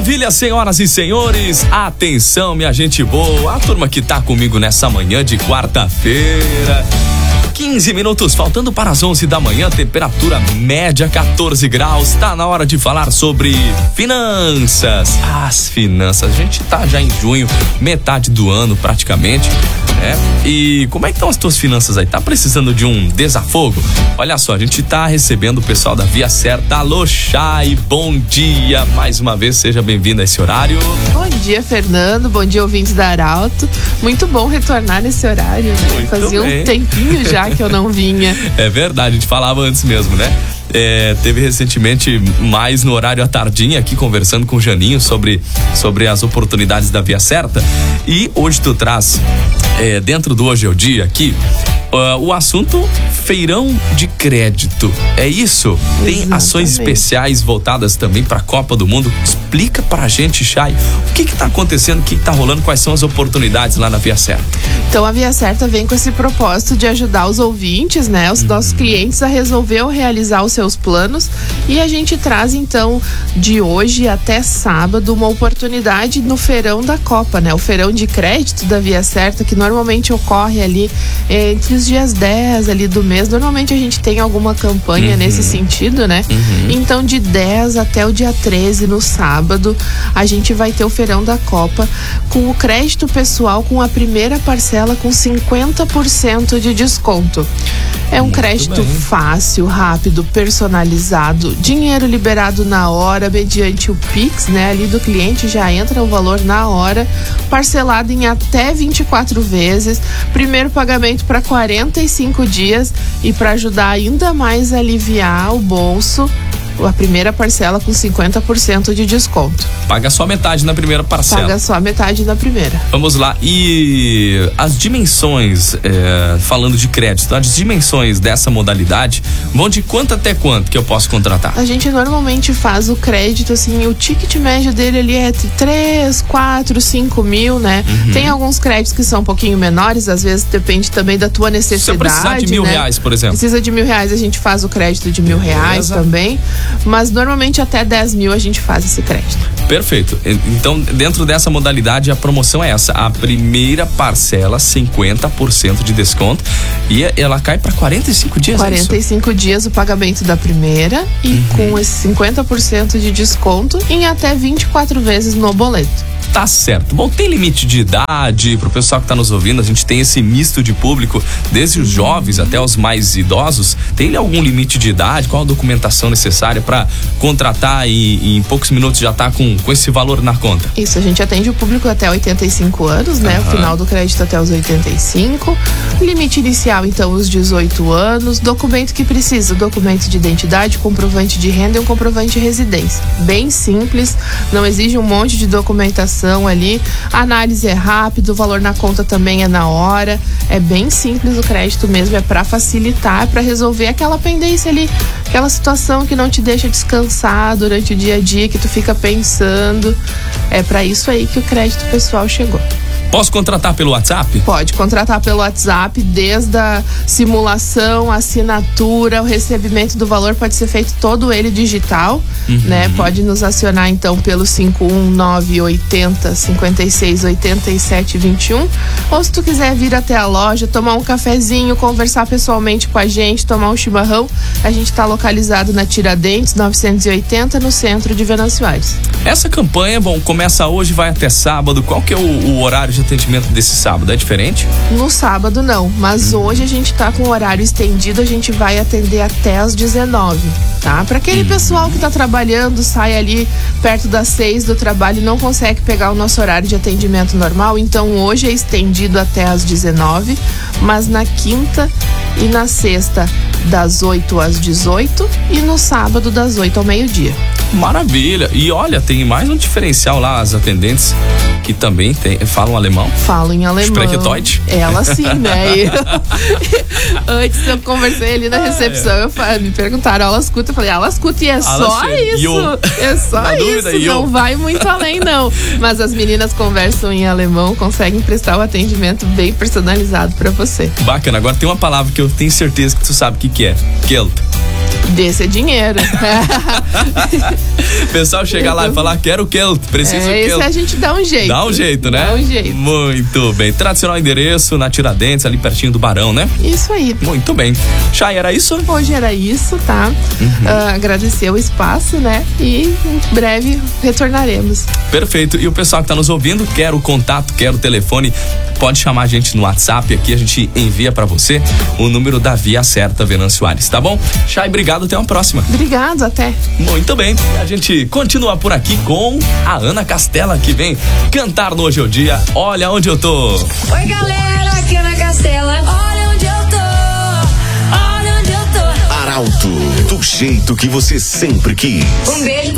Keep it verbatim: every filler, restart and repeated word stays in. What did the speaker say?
Maravilha, senhoras e senhores, atenção, minha gente boa, a turma que tá comigo nessa manhã de quarta-feira. quinze minutos faltando para as onze da manhã, temperatura média quatorze graus. Tá na hora de falar sobre finanças. As finanças, a gente tá já em junho, metade do ano praticamente, né? E como é que estão as tuas finanças aí? Tá precisando de um desafogo? Olha só, a gente tá recebendo o pessoal da Via Certa. Alô, Chay, bom dia. Mais uma vez, seja bem-vindo a esse horário. Bom dia, Fernando. Bom dia, ouvintes da Arauto. Muito bom retornar nesse horário. Né? Fazia bem. um tempinho já que eu não vinha. É verdade, a gente falava antes mesmo, né? É, teve recentemente mais no horário à tardinha aqui conversando com o Janinho sobre, sobre as oportunidades da Via Certa. E hoje tu traz, é, dentro do Hoje é o Dia aqui, uh, o assunto feirão de crédito. É isso? Tem Exatamente. Ações especiais voltadas também para a Copa do Mundo. Explica pra gente, Chay, o que que tá acontecendo, o que que tá rolando, quais são as oportunidades lá na Via Certa? Então a Via Certa vem com esse propósito de ajudar os ouvintes, né, os uhum. nossos clientes a resolver ou realizar os seus planos, e a gente traz então de hoje até sábado uma oportunidade no feirão da Copa, né, o feirão de crédito da Via Certa, que normalmente ocorre ali eh, entre os dias dez ali do mês. Normalmente a gente tem alguma campanha uhum. nesse sentido, né? Uhum. Então de dez até o dia treze no sábado, a gente vai ter o feirão da Copa com o crédito pessoal com a primeira parcela com cinquenta por cento de desconto. É um Muito crédito bem. fácil, rápido, personalizado, dinheiro liberado na hora, mediante o Pix, né? Ali do cliente já entra o valor na hora, parcelado em até vinte e quatro vezes, primeiro pagamento para quarenta e cinco dias, e para ajudar ainda mais a aliviar o bolso, a primeira parcela com cinquenta por cento de desconto. Paga só metade na primeira parcela. Paga só metade na primeira. Vamos lá. E as dimensões, é, falando de crédito, as dimensões dessa modalidade vão de quanto até quanto que eu posso contratar? A gente normalmente faz o crédito, assim, o ticket médio dele ali é entre três, quatro, cinco mil, né? Uhum. Tem alguns créditos que são um pouquinho menores, às vezes depende também da tua necessidade. Se eu precisar de mil né? reais, por exemplo. Precisa de mil reais, a gente faz o crédito de mil reais Beleza. também. Mas normalmente até dez mil a gente faz esse crédito. Perfeito. Então, dentro dessa modalidade, a promoção é essa. A primeira parcela, cinquenta por cento de desconto. E ela cai para quarenta e cinco dias. quarenta e cinco é dias o pagamento da primeira. E uhum. com esse cinquenta por cento de desconto em até vinte e quatro vezes no boleto. Tá certo. Bom, tem limite de idade pro pessoal que tá nos ouvindo? A gente tem esse misto de público, desde os jovens até os mais idosos. Tem algum limite de idade? Qual a documentação necessária para contratar e, e em poucos minutos já tá com, com esse valor na conta? Isso, a gente atende o público até oitenta e cinco anos, né? Uhum. O final do crédito até os oitenta e cinco. Limite inicial, então, os dezoito anos. Documento que precisa: documento de identidade, comprovante de renda e um comprovante de residência. Bem simples, não exige um monte de documentação ali, a análise é rápido, o valor na conta também é na hora, é bem simples o crédito mesmo, é para facilitar, para resolver aquela pendência ali, aquela situação que não te deixa descansar durante o dia a dia, que tu fica pensando. É para isso aí que o crédito pessoal chegou. Posso contratar pelo WhatsApp? Pode contratar pelo WhatsApp, desde a simulação, a assinatura, o recebimento do valor pode ser feito todo ele digital, uhum. né? Pode nos acionar então pelo cinco um nove oitenta, cinquenta e seis, oitenta e sete, vinte e um, ou se tu quiser vir até a loja, tomar um cafezinho, conversar pessoalmente com a gente, tomar um chimarrão, a gente está localizado na Tiradentes novecentos e oitenta, no centro de Venâncio Aires. Essa campanha, bom, começa hoje, vai até sábado. Qual que é o, o horário de atendimento desse sábado? É diferente? No sábado não, mas uhum. hoje a gente tá com o horário estendido, a gente vai atender até as dezenove, tá? Para aquele uhum. pessoal que tá trabalhando, sai ali perto das seis do trabalho e não consegue pegar o nosso horário de atendimento normal, então hoje é estendido até as dezenove, mas na quinta e na sexta das oito às dezoito e no sábado das oito ao meio-dia. Maravilha. E olha, tem mais um diferencial lá, as atendentes que também tem, falam alemão. Falam em alemão. Spreche Deutsch? Ela sim, né? Eu, antes eu conversei ali na recepção, eu falei, me perguntaram, ela escuta? Eu falei, ela escuta e é só isso. Eu. É só isso, dúvida, não vai muito além não. Mas as meninas conversam em alemão, conseguem prestar o atendimento bem personalizado pra você. Bacana. Agora tem uma palavra que eu tenho certeza que tu sabe o que que é. Geld. Desse dinheiro. O pessoal chegar lá e falar, quero o Kelt, preciso é, o Kelt. Esse a gente dá um jeito. Dá um jeito, né? Dá um jeito. Muito bem. Tradicional endereço na Tiradentes, ali pertinho do Barão, né? Isso aí. Muito bem. Chay, era isso? Hoje era isso, tá? Uhum. Uh, agradecer o espaço, né? E em breve retornaremos. Perfeito. E o pessoal que tá nos ouvindo, quer o contato, quer o telefone, pode chamar a gente no WhatsApp aqui, a gente envia pra você o número da Via Certa Venâncio Aires, tá bom? Chay, obrigado, até uma próxima. Obrigado, até. Muito bem, a gente continua por aqui com a Ana Castela, que vem cantar no Hoje é o Dia, Olha Onde Eu Tô. Oi, galera, aqui é Ana Castela. Olha onde eu tô, olha onde eu tô. Arauto, do jeito que você sempre quis. Um beijo.